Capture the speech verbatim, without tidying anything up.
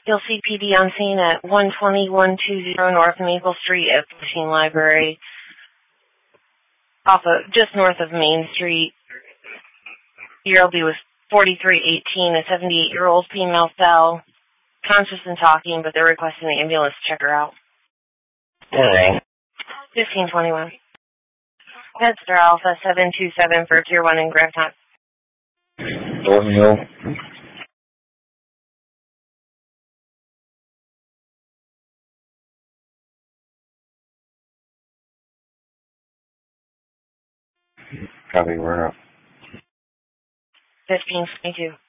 You'll see P D on scene at one twenty, one twenty North Maple Street at Flushing Library, off of, just north of Main Street. Your L B was forty-three eighteen, a seventy-eight-year-old female fell, conscious and talking, but they're requesting the ambulance to check her out. Alright. fifteen twenty-one. Headstar Alpha seven two seven for Tier one in Grafton. Thornton Hill. Copy, we're up. fifteen twenty-two.